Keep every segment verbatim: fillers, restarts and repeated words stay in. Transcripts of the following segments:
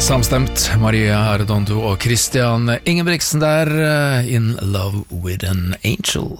Samstemt, Maria Arredondo og Christian Ingebrigtsen der, In Love with an Angel.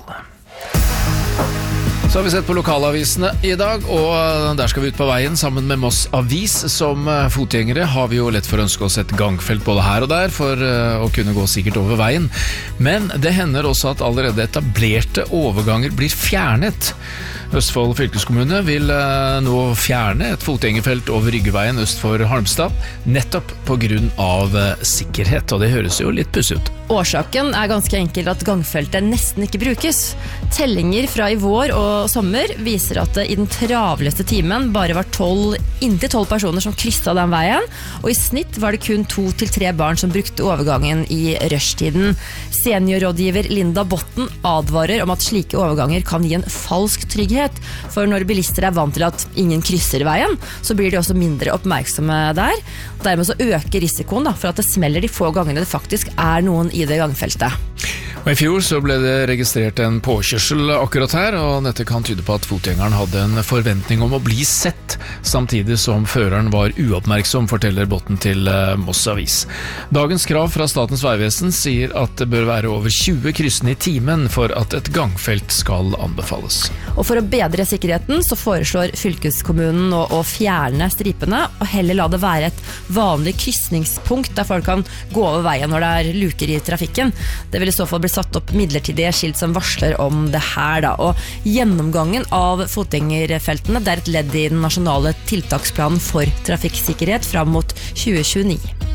Så har vi sett på lokalavisene i dag, og der skal vi ut på veien sammen med Moss Avis. Som fotgjengere har vi jo lett for å ønske oss et gangfelt både her og der for å kunne gå sikkert over veien. Men det hender også at allerede etablerte overganger blir fjernet. Østfold fylkeskommune vil nå fjerne et fotgjengerfelt over Ryggeveien øst for Halmstad, nettopp på grunn av sikkerhet, og det høres jo litt pussig ut. Årsaken er ganske enkel at gangfeltet nesten ikke brukes. Tellinger fra i vår og sommer viser at det i den travleste timen bare var tolv, inntil tolv personer som krysset den veien, og i snitt var det kun to til tre barn som brukte overgangen i rushtiden. Seniorrådgiver Linda Botten advarer om at slike overganger kan gi en falsk trygghet, for når bilister er vant til at ingen krysser veien, så blir de også mindre oppmerksomme der. Dermed så øker risikoen da, for at det smeller de få gangene det faktisk er noen i det gangfeltet. Og I fjor så ble det registrert en påkjørsel akkurat her, og dette kan tyde på at fotgjengeren hadde en forventning om å bli sett, samtidig som føreren var uoppmerksom, forteller Botten til Moss Avis. Dagens krav fra Statens vegvesen sier at det bør være over tjue kryssende i timen for at et gangfelt skal anbefales. Og for å bedre sikkerheten så foreslår fylkeskommunen å, å fjerne stripene, og heller la det være et vanlig kryssningspunkt der folk kan gå over veien når det er luker i trafikken. Det vil I så fall bli satt opp midlertidige skilt som varsler om det her da, og gjennomgangen av fotgjengerfeltene det er et ledd I den nasjonale tiltaksplanen for trafikksikkerhet fram mot tjue tjueni.